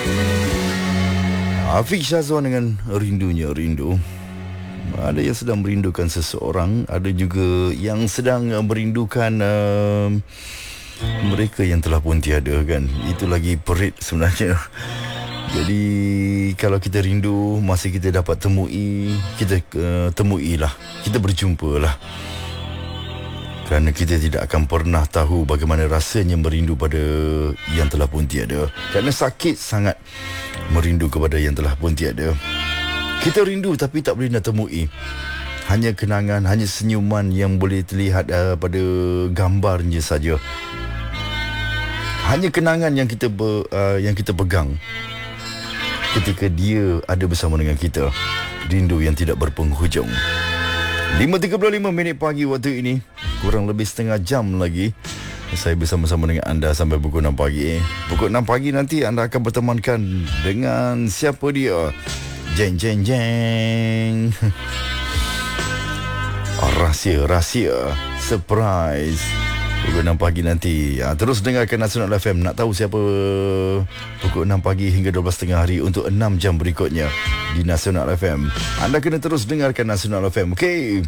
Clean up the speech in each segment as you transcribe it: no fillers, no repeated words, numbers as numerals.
Afiq Syazwan dengan rindunya rindu. Ada yang sedang merindukan seseorang, ada juga yang sedang merindukan mereka yang telah pun tiada, kan. Itu lagi perit sebenarnya. Jadi kalau kita rindu, masih kita dapat temui, kita temuilah, kita berjumpalah. Kerana kita tidak akan pernah tahu bagaimana rasanya merindu pada yang telah pun tiada. Kerana sakit sangat merindu kepada yang telah pun tiada. Kita rindu tapi tak boleh nak temui. Hanya kenangan, hanya senyuman yang boleh terlihat pada gambarnya saja. Hanya kenangan yang kita pegang ketika dia ada bersama dengan kita. Rindu yang tidak berpenghujung. 5.35 minit pagi waktu ini. Kurang lebih setengah jam lagi saya bersama-sama dengan anda sampai pukul 6 pagi. Pukul 6 pagi nanti anda akan bertemankan dengan siapa dia? Jeng jeng jeng. Rahsia, surprise. Pukul 6 pagi nanti. Terus dengarkan Nasional FM. Nak tahu siapa pukul 6 pagi hingga 12.30 hari untuk 6 jam berikutnya di Nasional FM. Anda kena terus dengarkan Nasional FM. Okey.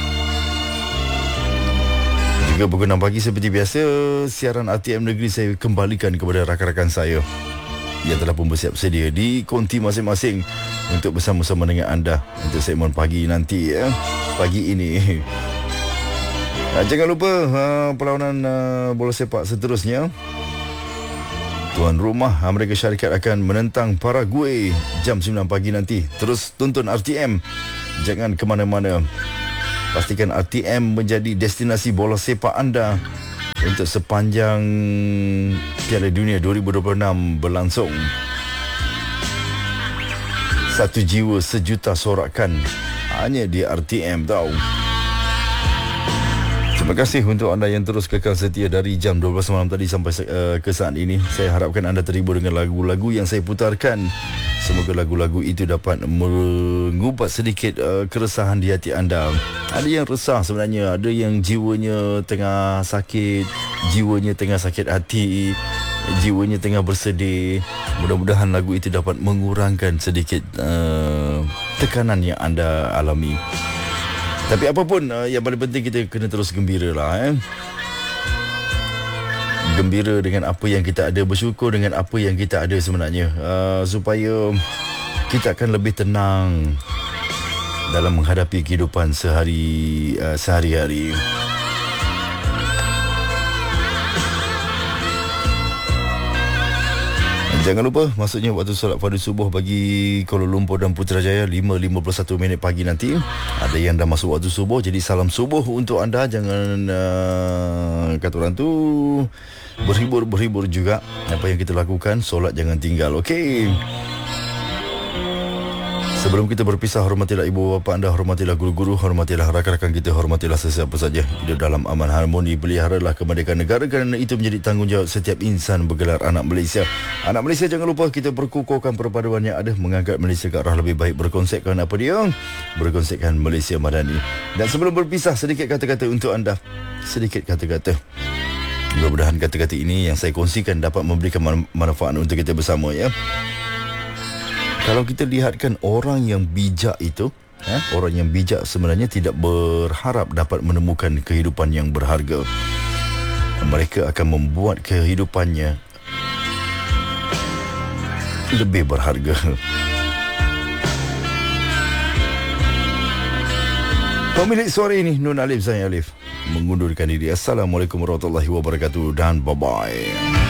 Juga pukul 6 pagi seperti biasa, siaran RTM Negeri saya kembalikan kepada rakan-rakan saya yang telah pun bersiap sedia di konti masing-masing untuk bersama-sama dengan anda untuk segmen pagi nanti, ya. Pagi ini. Jangan lupa perlawanan bola sepak seterusnya. Tuan rumah Amerika Syarikat akan menentang Paraguay jam 9 pagi nanti. Terus tonton RTM. Jangan ke mana-mana. Pastikan RTM menjadi destinasi bola sepak anda untuk sepanjang Piala Dunia 2026 berlangsung. Satu jiwa sejuta sorakan hanya di RTM, tahu. Terima kasih untuk anda yang terus kekal setia dari jam 12 malam tadi sampai ke saat ini. Saya harapkan anda terhibur dengan lagu-lagu yang saya putarkan. Semoga lagu-lagu itu dapat mengubat sedikit keresahan di hati anda. Ada yang resah sebenarnya, ada yang jiwanya tengah sakit, jiwanya tengah sakit hati, jiwanya tengah bersedih. Mudah-mudahan lagu itu dapat mengurangkan sedikit tekanan yang anda alami. Tapi apapun, yang paling penting kita kena terus gembira lah. Gembira dengan apa yang kita ada, bersyukur dengan apa yang kita ada sebenarnya, supaya kita akan lebih tenang dalam menghadapi kehidupan sehari-hari. Jangan lupa, maksudnya waktu solat fardu subuh bagi Kuala Lumpur dan Putrajaya 5.51 minit pagi nanti. Ada yang dah masuk waktu subuh, jadi salam subuh untuk anda. Jangan kata orang tu, berhibur juga. Apa yang kita lakukan, solat jangan tinggal. Okey. Sebelum kita berpisah, hormatilah ibu bapa anda, hormatilah guru-guru, hormatilah rakan-rakan kita, hormatilah sesiapa saja. Hidup dalam aman harmoni, peliharalah kemerdekaan negara, kerana itu menjadi tanggungjawab setiap insan bergelar anak Malaysia. Anak Malaysia, jangan lupa kita berkukuhkan perpaduan yang ada, mengangkat Malaysia ke arah lebih baik, berkonsepkan apa dia? Berkonsepkan Malaysia Madani. Dan sebelum berpisah, sedikit kata-kata untuk anda. Sedikit kata-kata. Mudah-mudahan kata-kata ini yang saya kongsikan dapat memberikan manfaat untuk kita bersama, ya. Kalau kita lihatkan orang yang bijak itu, orang yang bijak sebenarnya tidak berharap dapat menemukan kehidupan yang berharga. Mereka akan membuat kehidupannya lebih berharga. Pemilik suara ini, Nun Alif, saya Alif, mengundurkan diri. Assalamualaikum warahmatullahi wabarakatuh dan bye-bye.